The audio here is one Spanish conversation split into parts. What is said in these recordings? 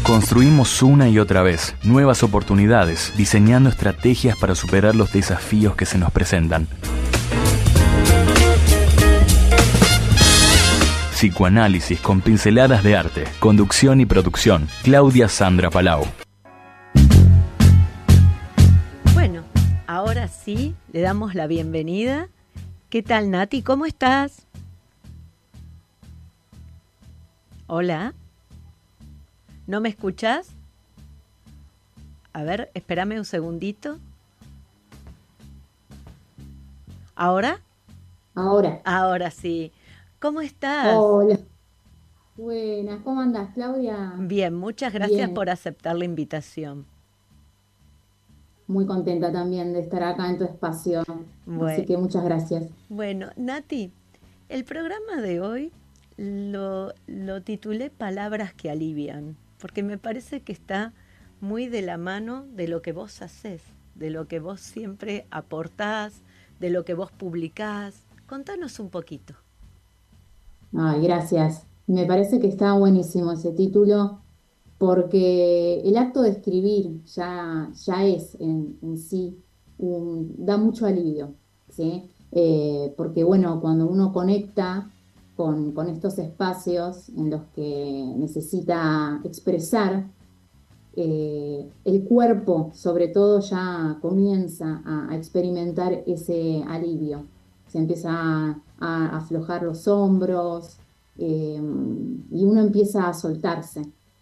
Construimos una y otra vez nuevas oportunidades, diseñando estrategias para superar los desafíos que se nos presentan. Psicoanálisis con pinceladas de arte, conducción y producción, Claudia Sandra Palau. Bueno, ahora sí, le damos la bienvenida. ¿Qué tal, Nati? ¿Cómo estás? Hola. ¿No me escuchás? A ver, espérame un segundito. ¿Ahora? Ahora. Ahora sí. ¿Cómo estás? Hola. Buenas, ¿cómo andás, Claudia? Bien, muchas gracias Bien. por aceptar la invitación. Muy contenta también de estar acá en tu espacio. Así que muchas gracias. Bueno, Nati, el programa de hoy lo titulé Palabras que alivian, porque me parece que está muy de la mano de lo que vos hacés, de lo que vos siempre aportás, de lo que vos publicás. Contanos un poquito. Ay, gracias. Me parece que está buenísimo ese título porque el acto de escribir ya es en sí da mucho alivio, ¿sí? Porque bueno, cuando uno conecta con estos espacios en los que necesita expresar, el cuerpo sobre todo ya comienza a experimentar ese alivio. Se empieza a aflojar los hombros, y uno empieza a soltarse.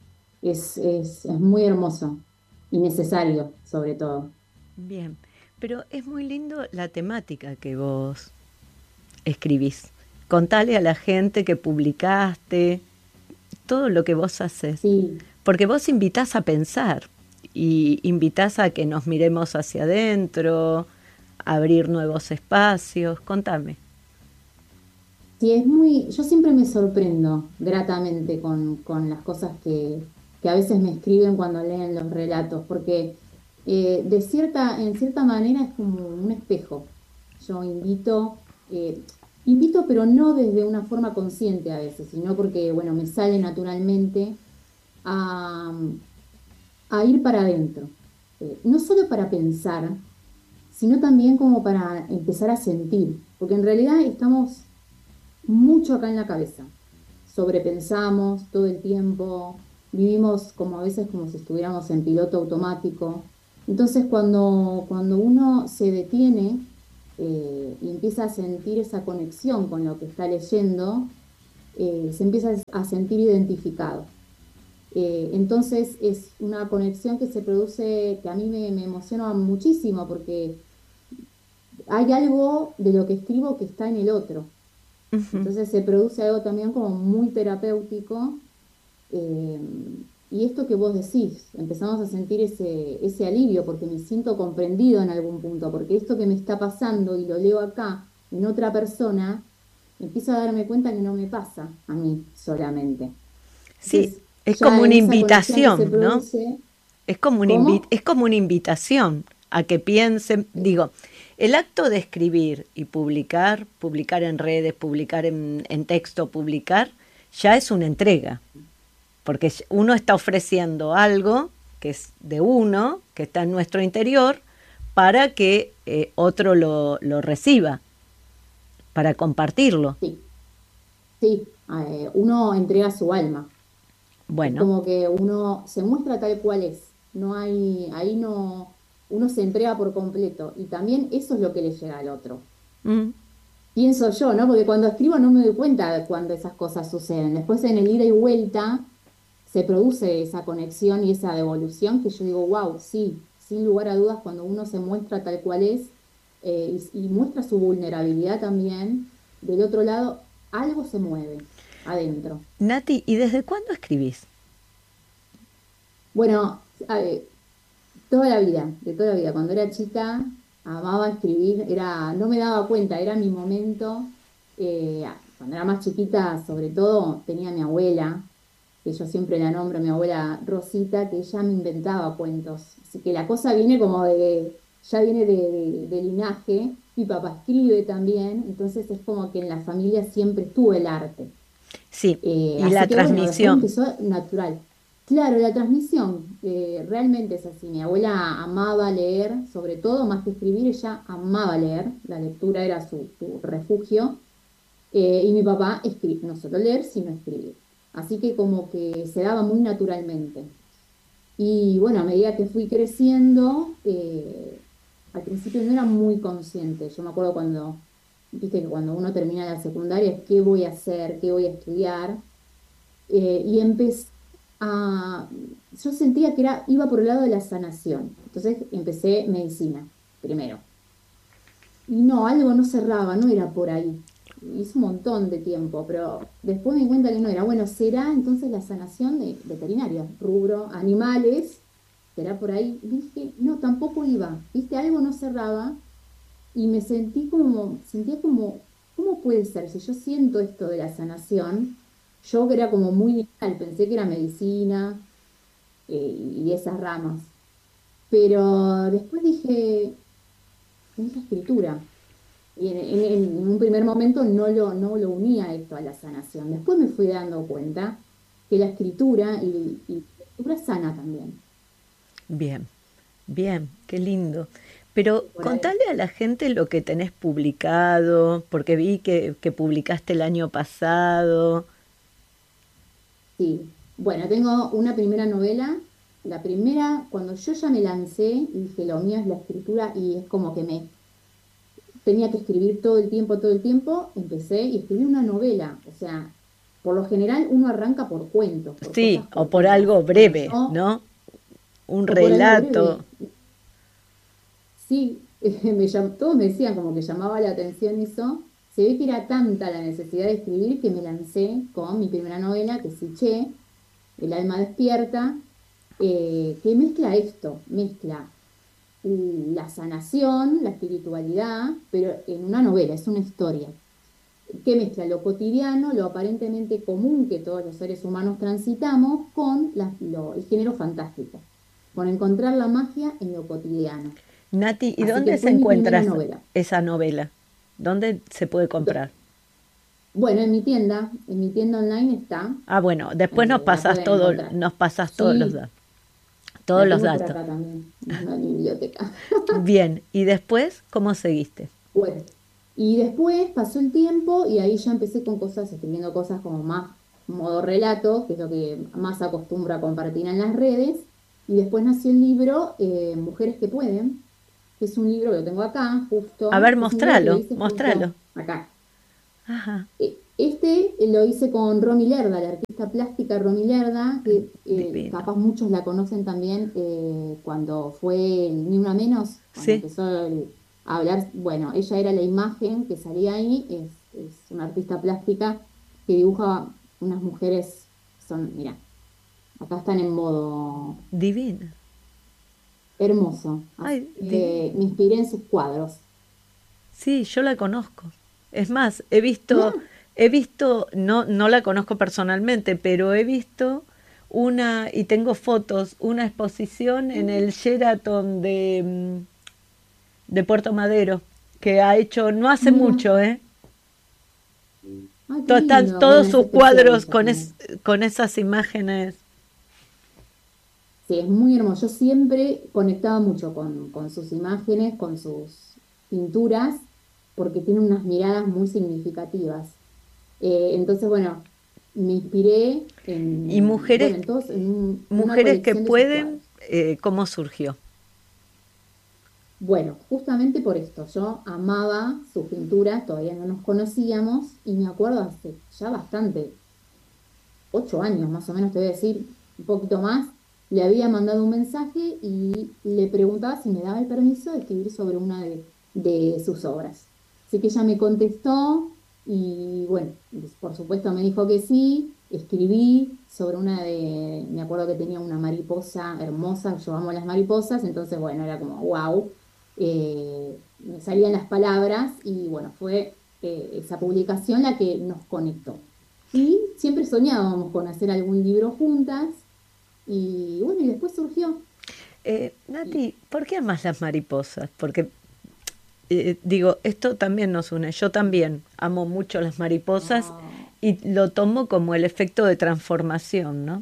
Es muy hermoso y necesario, sobre todo. Bien, pero es muy lindo la temática que vos escribís. Contale a la gente que publicaste, todo lo que vos haces. Sí. Porque vos invitás a pensar y invitás a que nos miremos hacia adentro, a abrir nuevos espacios. Contame. Sí, yo siempre me sorprendo gratamente con las cosas que a veces me escriben cuando leen los relatos, porque en cierta manera es como un espejo. Yo invito, pero no desde una forma consciente a veces, sino porque, bueno, me sale naturalmente a, a ir para adentro. No solo para pensar, sino también como para empezar a sentir, porque en realidad estamos mucho acá en la cabeza, sobrepensamos todo el tiempo, vivimos como a veces como si estuviéramos en piloto automático. Entonces cuando uno se detiene y empieza a sentir esa conexión con lo que está leyendo, se empieza a sentir identificado. Entonces es una conexión que se produce, que a mí me emociona muchísimo, porque hay algo de lo que escribo que está en el otro. Entonces se produce algo también como muy terapéutico, y esto que vos decís, empezamos a sentir ese alivio porque me siento comprendido en algún punto, porque esto que me está pasando y lo leo acá en otra persona, empiezo a darme cuenta que no me pasa a mí solamente. Sí, Entonces, es ya como en una esa conexión que se invitación, ¿no? produce, Es como es como una invitación a que piensen, digo, el acto de escribir y publicar en redes, publicar en texto, publicar, ya es una entrega, porque uno está ofreciendo algo que es de uno, que está en nuestro interior, para que otro lo reciba, para compartirlo. Sí, uno entrega su alma. Bueno. Es como que uno se muestra tal cual es. Uno se entrega por completo. Y también eso es lo que le llega al otro. Pienso yo, ¿no? Porque cuando escribo no me doy cuenta de cuando esas cosas suceden. Después en el ida y vuelta se produce esa conexión y esa devolución que yo digo, wow, sí, sin lugar a dudas, cuando uno se muestra tal cual es, y muestra su vulnerabilidad también, del otro lado, algo se mueve adentro. Nati, ¿y desde cuándo escribís? Bueno, de toda la vida. Cuando era chica, amaba escribir, no me daba cuenta, era mi momento. Cuando era más chiquita, sobre todo, tenía a mi abuela, que yo siempre la nombro, mi abuela Rosita, que ella me inventaba cuentos. Así que la cosa viene ya viene de linaje. Mi papá escribe también, entonces es como que en la familia siempre estuvo el arte. Sí, y Así la que transmisión. bueno, después empezó natural. Claro, la transmisión realmente es así. Mi abuela amaba leer, sobre todo, más que escribir, ella amaba leer. La lectura era su refugio. Y mi papá no solo leer, sino escribir. Así que como que se daba muy naturalmente. Y bueno, a medida que fui creciendo, al principio no era muy consciente. Yo me acuerdo cuando, viste que cuando uno termina la secundaria es qué voy a hacer, qué voy a estudiar. Y empecé a, yo sentía que iba por el lado de la sanación. Entonces empecé medicina primero. Y no, algo no cerraba, no era por ahí. Hice un montón de tiempo, pero después me di cuenta que no era. Bueno, será entonces la sanación de veterinaria, rubro, animales, será por ahí. Y dije, no, tampoco iba. Viste, algo no cerraba y me sentía como, ¿cómo puede ser? Si yo siento esto de la sanación, yo que era como muy lineal, pensé que era medicina y esas ramas. Pero después dije, es la escritura. Y en un primer momento no lo unía esto a la sanación. Después me fui dando cuenta que la escritura y la escritura sana también. Bien, bien, qué lindo. Pero Por ahí, contale a la gente lo que tenés publicado, porque vi que publicaste el año pasado. sí. Bueno, tengo una primera novela. La primera, cuando yo ya me lancé, y dije, lo mío es la escritura y es como que me tenía que escribir todo el tiempo, empecé y escribí una novela. O sea, por lo general uno arranca por cuentos, por Sí, cosas o por cortitas. algo Bueno, breve, ¿no? Un o por algo relato. breve. Sí, todos me decían como que llamaba la atención eso. Se ve que era tanta la necesidad de escribir que me lancé con mi primera novela, que es Siché, El alma despierta, que mezcla esto, mezcla la sanación, la espiritualidad, pero en una novela, es una historia, que mezcla lo cotidiano, lo aparentemente común que todos los seres humanos transitamos, con el género fantástico, con encontrar la magia en lo cotidiano. Nati, ¿y Así que dónde se fue mi encuentra primera novela. esa novela? ¿Dónde se puede comprar? Bueno, en mi tienda online está, Ah, bueno, después la pueden encontrar. nos pasas Sí, todos la los tengo por datos. acá también, en la biblioteca. Bien, y después, ¿cómo seguiste? Bueno, y después pasó el tiempo y ahí ya empecé con cosas, escribiendo cosas como más modo relato, que es lo que más acostumbro a compartir en las redes. Y después nació el libro Mujeres que pueden, que es un libro que lo tengo acá, A ver, justo, es un libro que lo hice mostralo. justo acá. Ajá, Este lo hice con Romy Lerda, la artista plástica Romy Lerda, que divino. capaz muchos la conocen también cuando fue el Ni Una Menos, cuando Sí, empezó a hablar. Bueno, ella era la imagen que salía ahí, es una artista plástica que dibuja unas mujeres, mira, acá están en modo divina. hermoso. Así Ay, que me inspiré en sus cuadros. sí, yo la conozco. Es más, Ah, no, no la conozco personalmente, pero he visto y tengo fotos, una exposición en el Sheraton de Puerto Madero, que ha hecho no hace mira, mucho, ¿eh? ah, qué Están lindo. todos Bueno, es sus especial cuadros ella también. con esas imágenes. Sí, es muy hermoso. Yo siempre conectaba mucho con sus imágenes, con sus pinturas, porque tiene unas miradas muy significativas. Entonces, bueno, me inspiré Y bueno, en una mujeres que colección de sus pueden, cuadros. ¿cómo surgió? Bueno, justamente por esto, yo amaba sus pinturas, todavía no nos conocíamos, y me acuerdo hace ya bastante, 8 años más o menos, te voy a decir, un poquito más, le había mandado un mensaje y le preguntaba si me daba el permiso de escribir sobre una de sus obras. Así que ella me contestó y bueno, por supuesto me dijo que sí, escribí sobre me acuerdo que tenía una mariposa hermosa, yo amo las mariposas, entonces bueno, era como, wow, me salían las palabras y bueno, fue esa publicación la que nos conectó. Y siempre soñábamos con hacer algún libro juntas y bueno, y después surgió. Y, Nati, ¿por qué amas las mariposas? Porque digo, esto también nos une. Yo también amo mucho las mariposas ah, y lo tomo como el efecto de transformación, ¿no?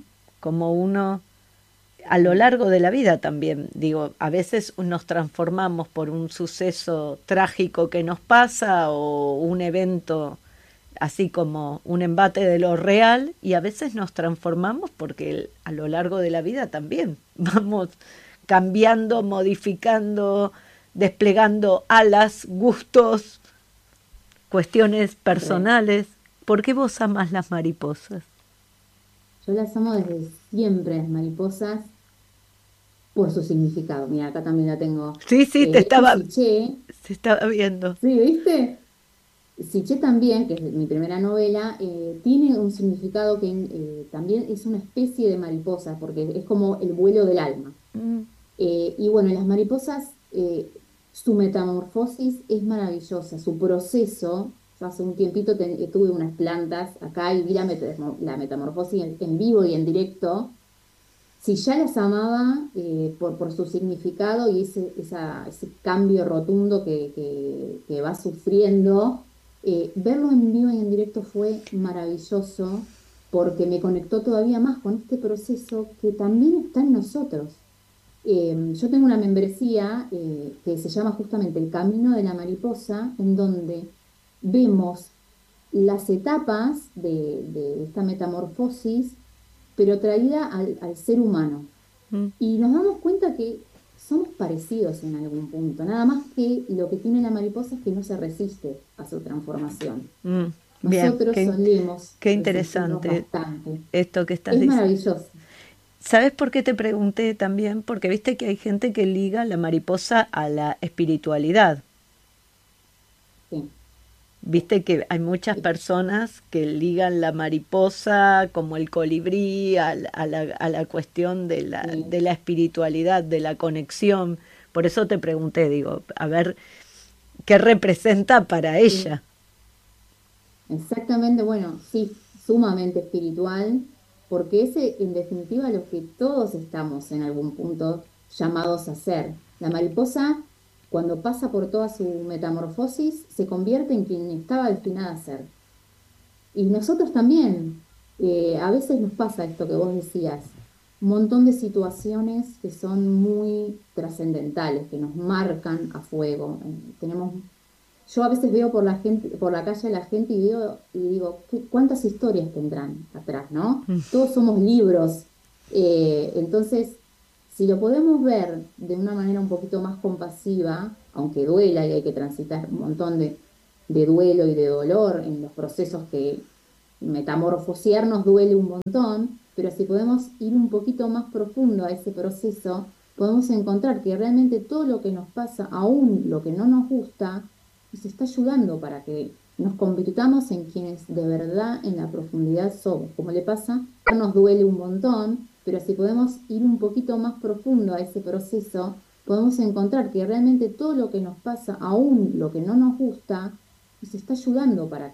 como uno a lo largo de la vida también, digo, a veces nos transformamos por un suceso trágico que nos pasa o un evento así como un embate de lo real, y a veces nos transformamos porque a lo largo de la vida también vamos cambiando, modificando, desplegando alas, gustos, cuestiones personales. ¿Por qué vos amás las mariposas? Yo las amo desde siempre, las mariposas, por su significado. Mira, acá también la tengo. Sí, sí, De hecho, Siché, se estaba viendo. ¿sí, viste? Siché también, que es mi primera novela, tiene un significado que también es una especie de mariposa, porque es como el vuelo del alma. Mm, Y bueno, las mariposas, su metamorfosis es maravillosa, su proceso. Yo hace un tiempito tuve unas plantas acá y vi la metamorfosis en vivo y en directo. Si ya las amaba por su significado y ese cambio rotundo que va sufriendo, verlo en vivo y en directo fue maravilloso porque me conectó todavía más con este proceso que también está en nosotros. Yo tengo una membresía que se llama justamente El Camino de la Mariposa, en donde vemos las etapas de esta metamorfosis, pero traída al ser humano. mm, Y nos damos cuenta que somos parecidos en algún punto, nada más que lo que tiene la mariposa es que no se resiste a su transformación. mm. Bien, Nosotros solemos qué resistirnos interesante bastante. esto que estás Es diciendo. maravilloso. ¿Sabes por qué te pregunté también? Porque viste que hay gente que liga la mariposa a la espiritualidad. Sí. Viste que hay muchas personas que ligan la mariposa como el colibrí a la cuestión Sí. de la espiritualidad, de la conexión. Por eso te pregunté, digo, a ver qué representa para Sí. ella. Exactamente, bueno, sí, sumamente espiritual, porque es en definitiva lo que todos estamos en algún punto llamados a ser. La mariposa, cuando pasa por toda su metamorfosis, se convierte en quien estaba destinada a ser. Y nosotros también, a veces nos pasa esto que vos decías, un montón de situaciones que son muy trascendentales, que nos marcan a fuego. Yo a veces veo por la gente, por la calle a la gente y digo, ¿cuántas historias tendrán atrás, no? Todos somos libros. Entonces, si lo podemos ver de una manera un poquito más compasiva, aunque duela y hay que transitar un montón de duelo y de dolor en los procesos que metamorfosearnos duele un montón, pero si podemos ir un poquito más profundo a ese proceso, podemos encontrar que realmente todo lo que nos pasa, aún lo que no nos gusta, nos está ayudando para que nos convirtamos en quienes de verdad en la profundidad somos. Como le pasa, nos duele un montón, pero si podemos ir un poquito más profundo a ese proceso, podemos encontrar que realmente todo lo que nos pasa, aún lo que no nos gusta, nos está ayudando para